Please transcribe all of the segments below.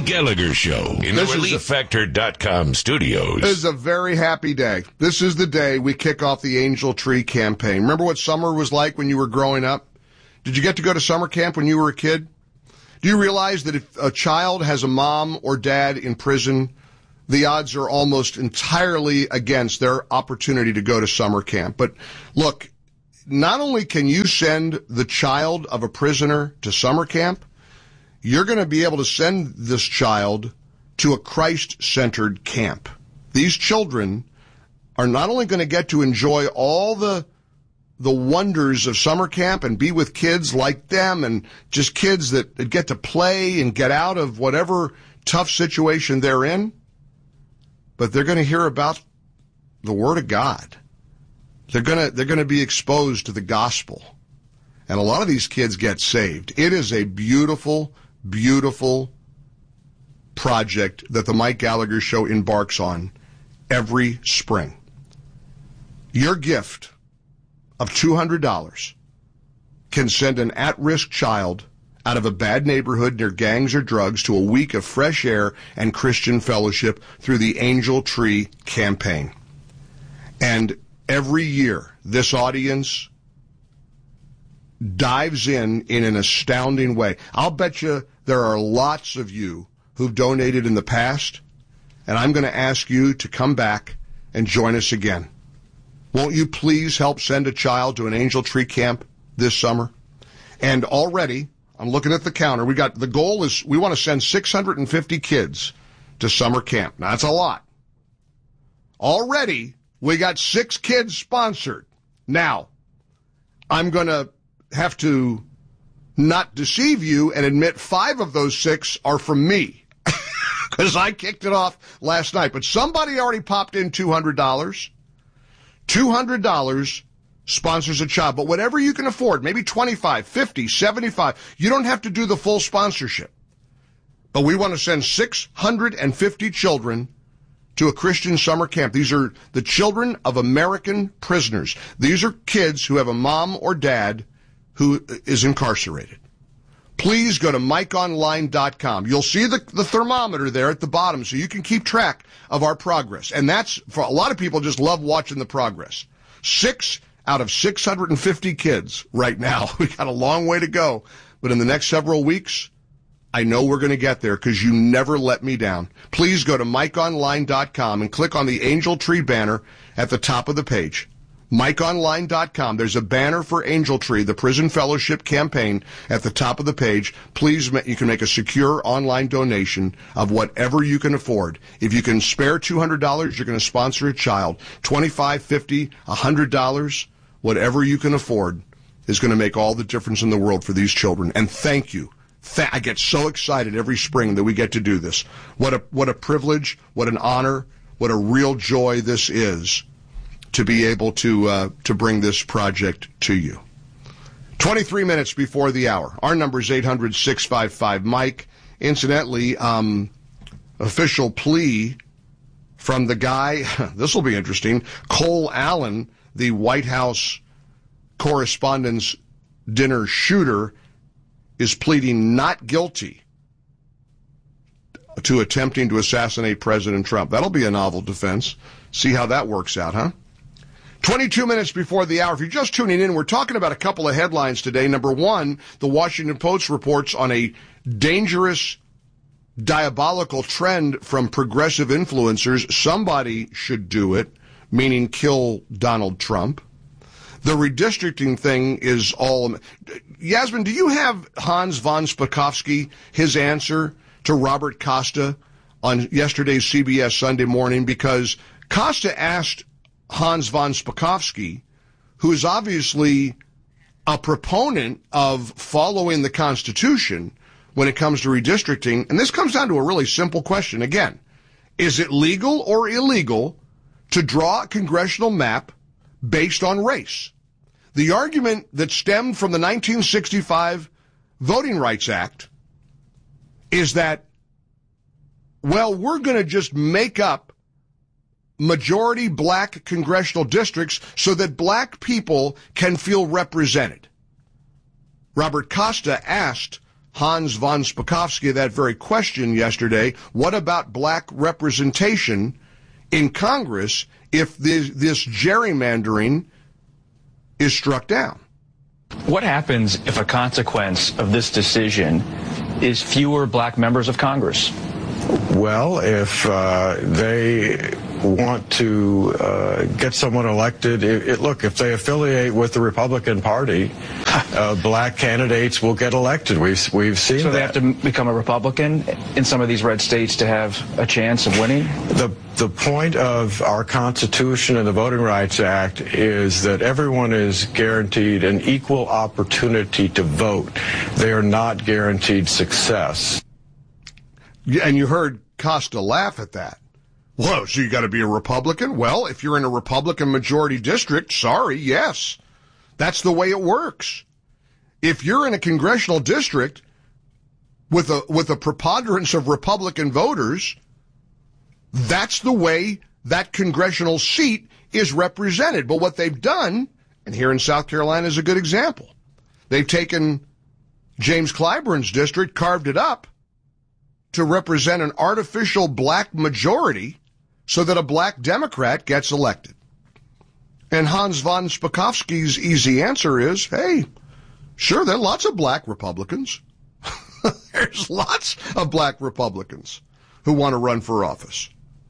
Gallagher Show in the ReliefFactor.com studios. This is a very happy day. This is the day we kick off the Angel Tree campaign. Remember what summer was like when you were growing up? Did you get to go to summer camp when you were a kid? Do you realize that if a child has a mom or dad in prison, the odds are almost entirely against their opportunity to go to summer camp? But look, not only can you send the child of a prisoner to summer camp, you're going to be able to send this child to a Christ-centered camp. These children are not only going to get to enjoy all the wonders of summer camp and be with kids like them and just kids that get to play and get out of whatever tough situation they're in, but they're going to hear about the Word of God. They're going to be exposed to the gospel. And a lot of these kids get saved. It is a beautiful, beautiful project that the Mike Gallagher Show embarks on every spring. Your gift of $200 can send an at-risk child out of a bad neighborhood near gangs or drugs to a week of fresh air and Christian fellowship through the Angel Tree campaign. And every year, this audience dives in an astounding way. I'll bet you there are lots of you who've donated in the past, and I'm going to ask you to come back and join us again. Won't you please help send a child to an Angel Tree camp this summer? And already, I'm looking at the counter, the goal is we want to send 650 kids to summer camp. Now, that's a lot. Already, we got 6 kids sponsored. Now, I'm going to have to not deceive you and admit 5 of those 6 are from me because I kicked it off last night. But somebody already popped in $200. $200 sponsors a child. But whatever you can afford, maybe 25, 50, 75, you don't have to do the full sponsorship. But we want to send 650 children to a Christian summer camp. These are the children of American prisoners. These are kids who have a mom or dad who is incarcerated. Please go to MikeOnline.com. You'll see the thermometer there at the bottom so you can keep track of our progress. And that's, for a lot of people, just love watching the progress. 6 out of 650 kids right now. We got a long way to go. But in the next several weeks, I know we're going to get there because you never let me down. Please go to MikeOnline.com and click on the Angel Tree banner at the top of the page. MikeOnline.com. There's a banner for Angel Tree, the Prison Fellowship campaign, at the top of the page. Please, you can make a secure online donation of whatever you can afford. If you can spare $200, you're going to sponsor a child. $25, $50, $100, whatever you can afford is going to make all the difference in the world for these children. And thank you. I get so excited every spring that we get to do this. What a privilege, what an honor, what a real joy this is to be able to bring this project to you. 23 minutes before the hour. Our number is 800-655-MIKE. Incidentally, official plea from the guy, this will be interesting, Cole Allen, the White House Correspondents' Dinner shooter, is pleading not guilty to attempting to assassinate President Trump. That'll be a novel defense. See how that works out, huh? 22 minutes before the hour. If you're just tuning in, we're talking about a couple of headlines today. Number one, the Washington Post reports on a dangerous, diabolical trend from progressive influencers. Somebody should do it, meaning kill Donald Trump. The redistricting thing is all... Yasmin, do you have Hans von Spakovsky, his answer to Robert Costa on yesterday's CBS Sunday Morning? Because Costa asked Hans von Spakovsky, who is obviously a proponent of following the Constitution when it comes to redistricting, and this comes down to a really simple question. Again, is it legal or illegal to draw a congressional map based on race? The argument that stemmed from the 1965 Voting Rights Act is that, well, we're going to just make up majority black congressional districts so that black people can feel represented. Robert Costa asked Hans von Spakovsky that very question yesterday. What about black representation in Congress if this gerrymandering is struck down? What happens if a consequence of this decision is fewer black members of Congress? Well, if they want to get someone elected, look, if they affiliate with the Republican Party, black candidates will get elected. We've seen that. So they have to become a Republican in some of these red states to have a chance of winning? The point of our Constitution and the Voting Rights Act is that everyone is guaranteed an equal opportunity to vote. They are not guaranteed success. And you heard Costa laugh at that. Whoa, so you got to be a Republican? Well, if you're in a Republican majority district, sorry, yes. That's the way it works. If you're in a congressional district with a preponderance of Republican voters, that's the way that congressional seat is represented. But what they've done, and here in South Carolina is a good example, they've taken James Clyburn's district, carved it up to represent an artificial black majority so that a black Democrat gets elected. And Hans von Spakovsky's easy answer is, hey, sure, there are lots of black Republicans. There's lots of black Republicans who want to run for office.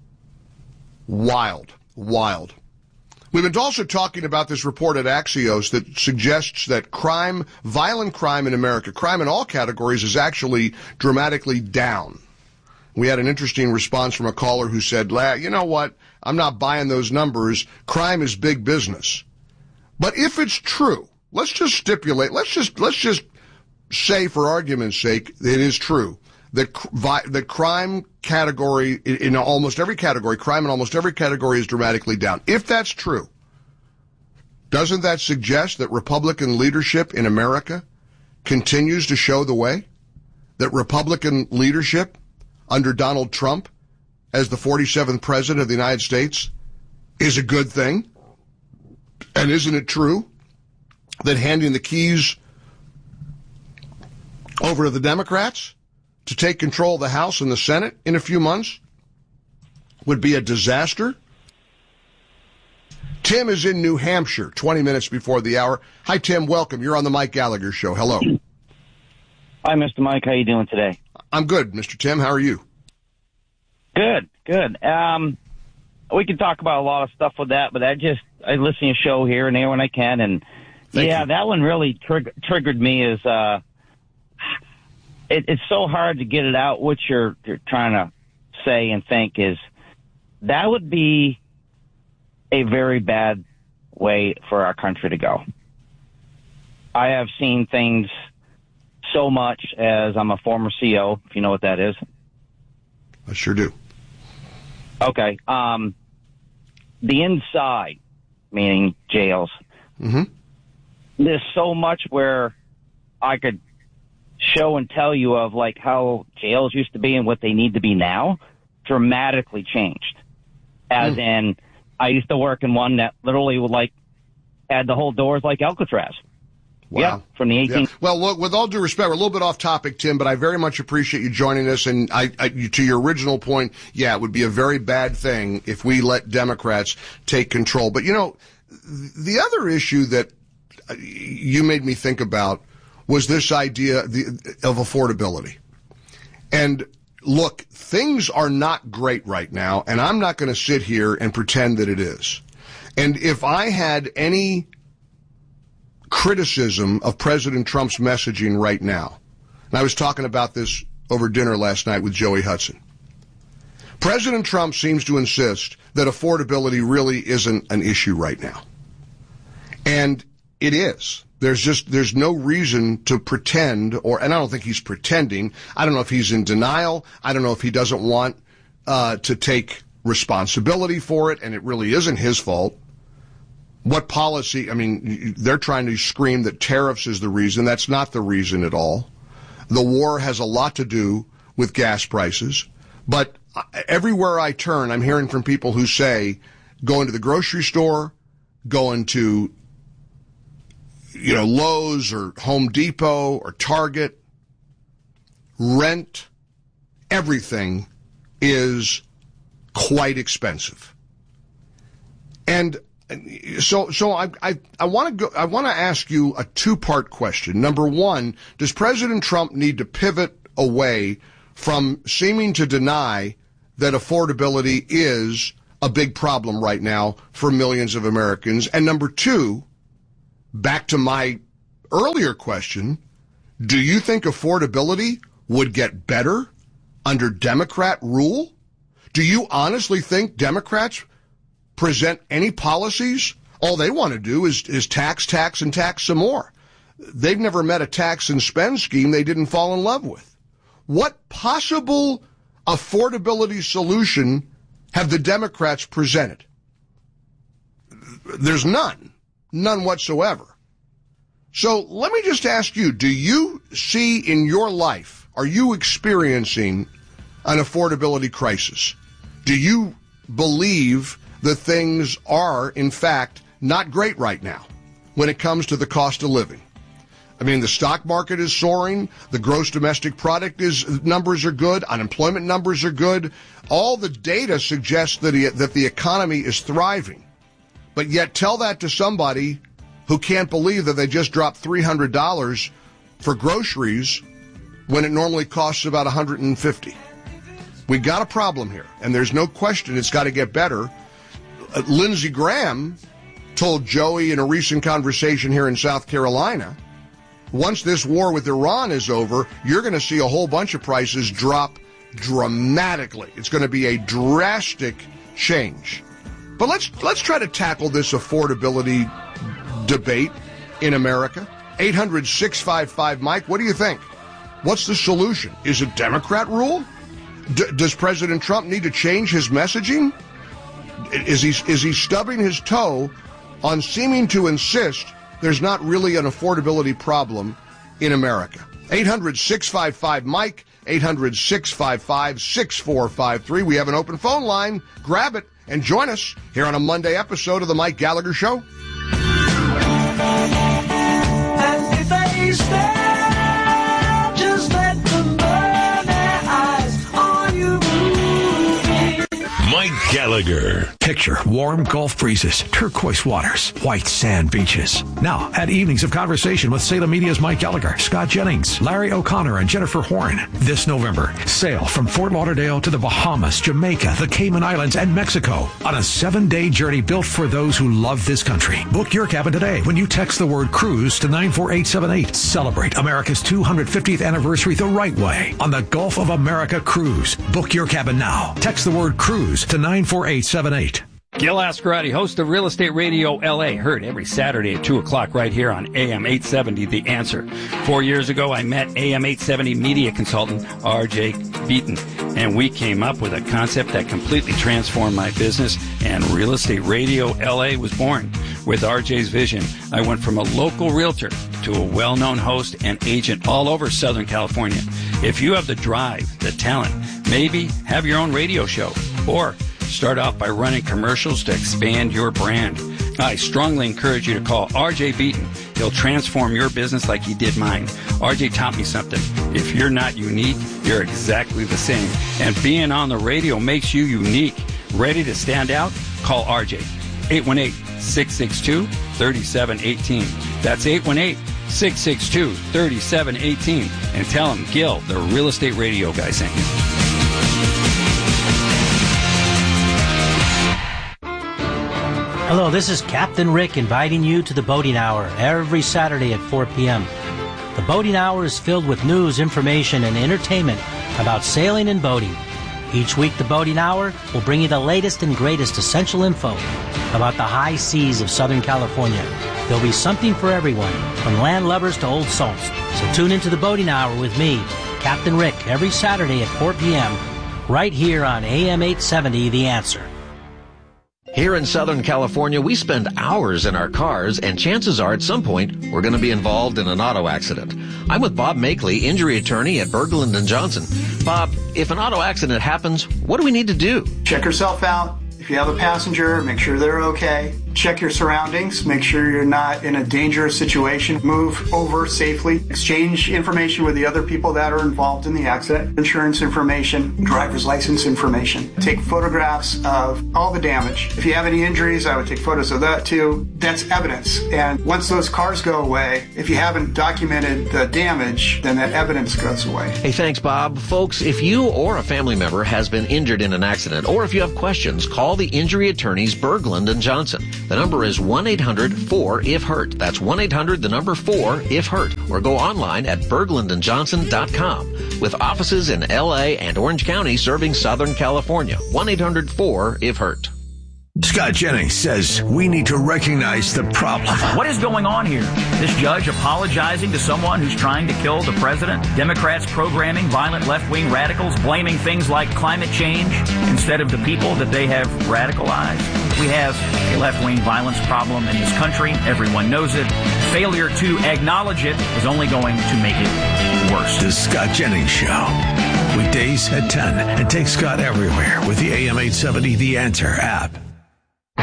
Wild, wild. We've been also talking about this report at Axios that suggests that crime, violent crime in America, crime in all categories, is actually dramatically down. We had an interesting response from a caller who said, you know what, I'm not buying those numbers. Crime is big business. But if it's true, let's just stipulate, let's just say for argument's sake, it is true that the crime category, in almost every category, crime in almost every category is dramatically down. If that's true, doesn't that suggest that Republican leadership in America continues to show the way? That Republican leadership under Donald Trump as the 47th president of the United States is a good thing? And isn't it true that handing the keys over to the Democrats to take control of the House and the Senate in a few months would be a disaster? Tim is in New Hampshire, 20 minutes before the hour. Hi, Tim. Welcome. You're on the Mike Gallagher Show. Hello. Hi, Mr. Mike. How you doing today? I'm good, Mr. Tim. How are you? Good. We can talk about a lot of stuff with that, but I listen to your show here and there when I can, and Thank you. That one really triggered me. It's so hard to get it out. What you're trying to say and think is that would be a very bad way for our country to go. I have seen things so much as I'm a former CO, if you know what that is. I sure do. Okay. The inside, meaning jails, there's so much where I could show and tell you of like how jails used to be and what they need to be now, dramatically changed. As in, I used to work in one that literally would had the whole doors like Alcatraz. Wow. Yeah, from the 18th. Yeah. Well, look, with all due respect, we're a little bit off topic, Tim, but I very much appreciate you joining us. And to your original point, yeah, it would be a very bad thing if we let Democrats take control. But, the other issue that you made me think about was this idea of affordability. And look, things are not great right now, and I'm not going to sit here and pretend that it is. And if I had any criticism of President Trump's messaging right now, and I was talking about this over dinner last night with Joey Hudson, President Trump seems to insist that affordability really isn't an issue right now. And it is. There's no reason to pretend, and I don't think he's pretending. I don't know if he's in denial. I don't know if he doesn't want to take responsibility for it, and it really isn't his fault. What policy? I mean, they're trying to scream that tariffs is the reason. That's not the reason at all. The war has a lot to do with gas prices. But everywhere I turn, I'm hearing from people who say, going to the grocery store, going to Lowe's or Home Depot or Target, rent, everything is quite expensive. And so I want to ask you a two-part question. Number one, does President Trump need to pivot away from seeming to deny that affordability is a big problem right now for millions of Americans? And number two, back to my earlier question, do you think affordability would get better under Democrat rule? Do you honestly think Democrats present any policies? All they want to do is tax, and tax some more. They've never met a tax and spend scheme they didn't fall in love with. What possible affordability solution have the Democrats presented? There's none whatsoever. So let me just ask you, do you see in your life, are you experiencing an affordability crisis? Do you believe that things are, in fact, not great right now when it comes to the cost of living? I mean, the stock market is soaring. The gross domestic product numbers are good. Unemployment numbers are good. All the data suggests that the economy is thriving. But yet tell that to somebody who can't believe that they just dropped $300 for groceries when it normally costs about $150. We got a problem here, and there's no question it's got to get better. Lindsey Graham told Joey in a recent conversation here in South Carolina, once this war with Iran is over, you're going to see a whole bunch of prices drop dramatically. It's going to be a drastic change. But let's try to tackle this affordability debate in America. 800-655-Mike, what do you think? What's the solution? Is it Democrat rule? Does President Trump need to change his messaging? Is he stubbing his toe on seeming to insist there's not really an affordability problem in America? 800-655-Mike, 800-655-6453. We have an open phone line. Grab it and join us here on a Monday episode of The Mike Gallagher Show. And if they stare, just let them burn their eyes on you. Mike Gallagher. Picture warm Gulf breezes, turquoise waters, white sand beaches. Now, at Evenings of Conversation with Salem Media's Mike Gallagher, Scott Jennings, Larry O'Connor, and Jennifer Horn. This November, sail from Fort Lauderdale to the Bahamas, Jamaica, the Cayman Islands, and Mexico on a 7-day journey built for those who love this country. Book your cabin today when you text the word cruise to 94878. Celebrate America's 250th anniversary the right way on the Gulf of America Cruise. Book your cabin now. Text the word cruise to 94878. Gil Ascarati, host of Real Estate Radio LA, heard every Saturday at 2 o'clock right here on AM 870, The Answer. 4 years ago, I met AM 870 media consultant R.J. Beaton, and we came up with a concept that completely transformed my business, and Real Estate Radio LA was born. With R.J.'s vision, I went from a local realtor to a well-known host and agent all over Southern California. If you have the drive, the talent, maybe have your own radio show, or start off by running commercials to expand your brand, I strongly encourage you to call R.J. Beaton. He'll transform your business like he did mine. R.J. taught me something. If you're not unique, you're exactly the same. And being on the radio makes you unique. Ready to stand out? Call R.J. 818-662-3718. That's 818-662-3718. And tell him Gil, the Real Estate Radio guy, sent you. Hello, this is Captain Rick inviting you to the Boating Hour every Saturday at 4 p.m. The Boating Hour is filled with news, information, and entertainment about sailing and boating. Each week, the Boating Hour will bring you the latest and greatest essential info about the high seas of Southern California. There'll be something for everyone, from land lubbers to old salts. So tune into the Boating Hour with me, Captain Rick, every Saturday at 4 p.m. right here on AM 870, The Answer. Here in Southern California, we spend hours in our cars, and chances are at some point we're going to be involved in an auto accident. I'm with Bob Makeley, injury attorney at Berglund & Johnson. Bob, if an auto accident happens, what do we need to do? Check yourself out. If you have a passenger, make sure they're okay. check your surroundings, make sure you're not in a dangerous situation, move over safely, exchange information with the other people that are involved in the accident, insurance information, driver's license information. Take photographs of all the damage. If you have any injuries, I would take photos of that too. That's evidence. And once those cars go away, if you haven't documented the damage, then that evidence goes away. Hey, thanks, Bob. Folks, if you or a family member has been injured in an accident, or if you have questions, call the injury attorneys Berglund and Johnson. The number is 1-800-4-IF-HURT. That's 1-800-4-IF-HURT. Or go online at berglundandjohnson.com. With offices in L.A. and Orange County serving Southern California. 1-800-4-IF-HURT. Scott Jennings says we need to recognize the problem. What is going on here? This judge apologizing to someone who's trying to kill the president? Democrats programming violent left-wing radicals, blaming things like climate change instead of the people that they have radicalized? We have a left-wing violence problem in this country. Everyone knows it. Failure to acknowledge it is only going to make it worse. The Scott Jennings Show. Weekdays at 10. And take Scott everywhere with the AM 870 The Answer app.